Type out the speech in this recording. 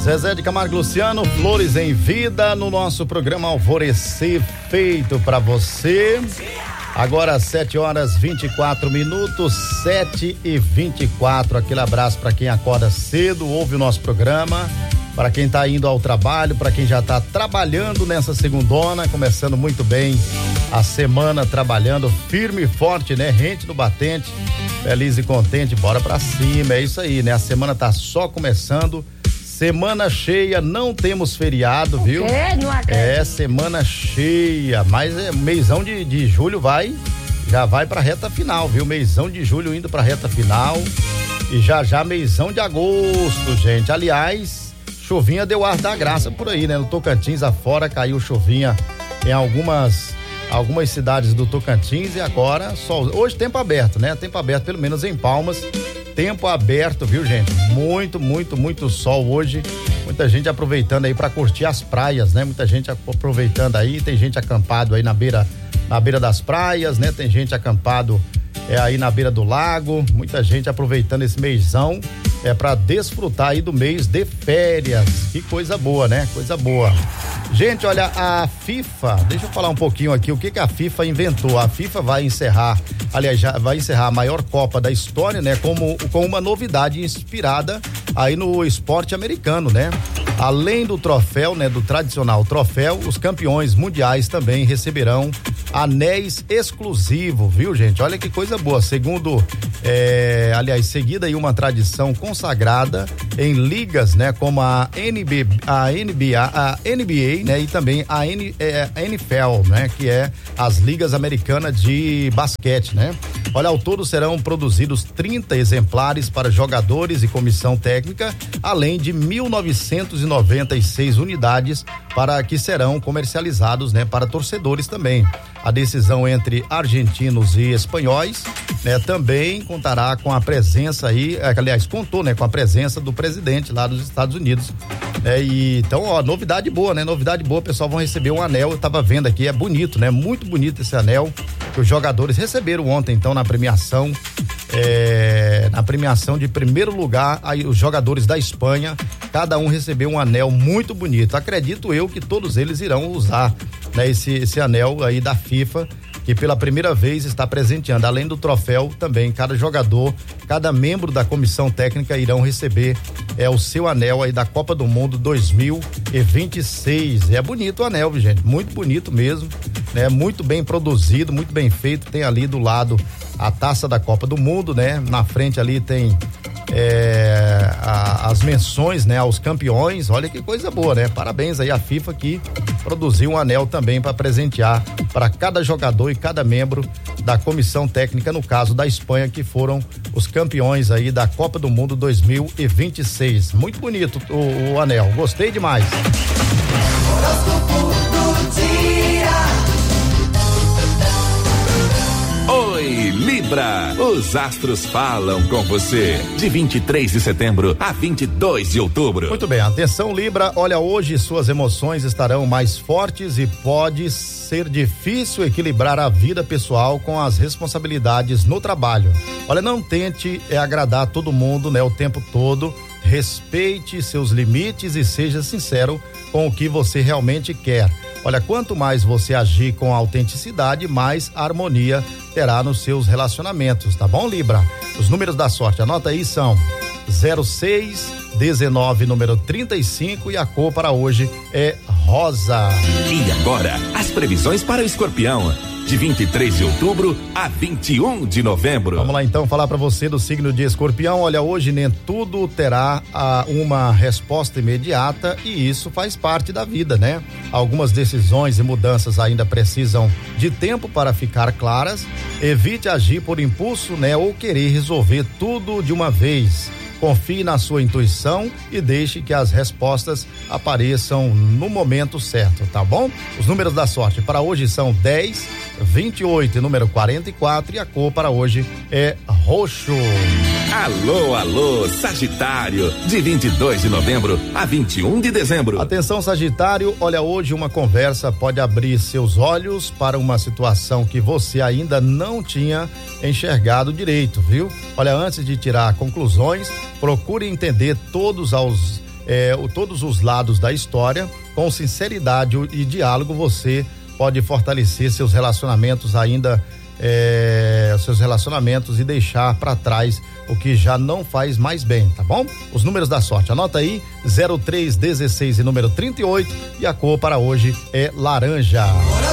Zezé de Camargo Luciano, Flores em Vida, no nosso programa Alvorecer, feito pra você. Agora 7h24, 7h24. Aquele abraço para quem acorda cedo, ouve o nosso programa, para quem tá indo ao trabalho, para quem já tá trabalhando nessa segundona, começando muito bem a semana, trabalhando firme e forte, né? Rente no batente, feliz e contente, bora pra cima, é isso aí, né? A semana tá só começando. Semana cheia, não temos feriado, viu? Não acredito. É, semana cheia, mas mêsão de julho já vai pra reta final, viu? Mêsão de julho indo pra reta final e já mêsão de agosto, gente. Aliás, chuvinha deu ar da graça por aí, né? No Tocantins afora caiu chuvinha em algumas cidades do Tocantins e agora sol. Hoje tempo aberto, né? Tempo aberto, pelo menos em Palmas. Tempo aberto, viu, gente? Muito sol hoje. Muita gente aproveitando aí pra curtir as praias, né? Muita gente aproveitando aí. Tem gente acampado aí na beira das praias, né? Tem gente acampado aí na beira do lago. Muita gente aproveitando esse mêsão pra desfrutar aí do mês de férias. Que coisa boa, né? Coisa boa. Gente, olha, a FIFA, deixa eu falar um pouquinho aqui o que a FIFA inventou. A FIFA vai encerrar, aliás, já vai encerrar a maior Copa da história, né? Com uma novidade inspirada aí no esporte americano, né? Além do troféu, né? Do tradicional troféu, os campeões mundiais também receberão anéis exclusivos, viu, gente? Olha que coisa boa. Seguida aí uma tradição consagrada em ligas, né? Como a NBA, né? E também a NFL, né? Que é as ligas americanas de basquete, né? Olha, ao todo serão produzidos 30 exemplares para jogadores e comissão técnica, além de 1.996 unidades para que serão comercializados, né? Para torcedores também. A decisão entre argentinos e espanhóis, né? Também contará com a presença aí, contou, né? Com a presença do presidente lá dos Estados Unidos, né? E então, ó, novidade boa, né? Novidade boa, o pessoal vão receber um anel, eu tava vendo aqui, é bonito, né? Muito bonito esse anel que os jogadores receberam ontem, então, na premiação de primeiro lugar, aí os jogadores da Espanha, cada um recebeu um anel muito bonito. Acredito eu que todos eles irão usar, né, esse anel aí da FIFA, que pela primeira vez está presenteando, além do troféu, também cada jogador, cada membro da comissão técnica irão receber o seu anel aí da Copa do Mundo 2026. É bonito o anel, gente, muito bonito mesmo, né? Muito bem produzido, muito bem feito. Tem ali do lado a taça da Copa do Mundo, né? Na frente ali tem as menções, né, aos campeões. Olha que coisa boa, né? Parabéns aí à FIFA que produziu um anel também para presentear para cada jogador e cada membro da comissão técnica, no caso da Espanha, que foram os campeões aí da Copa do Mundo 2026. Muito bonito o anel, gostei demais. Oi, Libra, os astros falam com você, de 23 de setembro a 22 de outubro. Muito bem, atenção Libra, olha, hoje suas emoções estarão mais fortes e pode ser difícil equilibrar a vida pessoal com as responsabilidades no trabalho. Olha, não tente agradar todo mundo, né, o tempo todo. Respeite seus limites e seja sincero com o que você realmente quer. Olha, quanto mais você agir com autenticidade, mais harmonia terá nos seus relacionamentos, tá bom, Libra? Os números da sorte, anota aí, são 06, 19, número 35 e a cor para hoje é rosa. E agora, as previsões para o Escorpião, de 23 de outubro a 21 de novembro. Vamos lá então falar para você do signo de Escorpião. Olha, hoje nem tudo terá uma resposta imediata e isso faz parte da vida, né? Algumas decisões e mudanças ainda precisam de tempo para ficar claras. Evite agir por impulso, né? Ou querer resolver tudo de uma vez. Confie na sua intuição e deixe que as respostas apareçam no momento certo, tá bom? Os números da sorte para hoje são 10, 28 e número 44 e a cor para hoje é roxo. Alô, alô, Sagitário, de 22 de novembro a 21 de dezembro. Atenção, Sagitário, olha, hoje uma conversa pode abrir seus olhos para uma situação que você ainda não tinha enxergado direito, viu? Olha, antes de tirar conclusões, procure entender todos todos os lados da história. Com sinceridade e diálogo, você pode fortalecer seus relacionamentos e deixar para trás o que já não faz mais bem, tá bom? Os números da sorte, anota aí, 0316 e número 38, e a cor para hoje é laranja.